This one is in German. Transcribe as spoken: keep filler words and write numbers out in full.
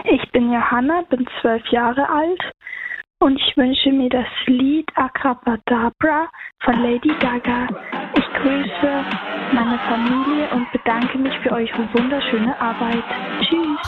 Ich bin Johanna, bin zwölf Jahre alt und ich wünsche mir das Lied Abracadabra von Lady Gaga. Ich grüße meine Familie und bedanke mich für eure wunderschöne Arbeit. Tschüss!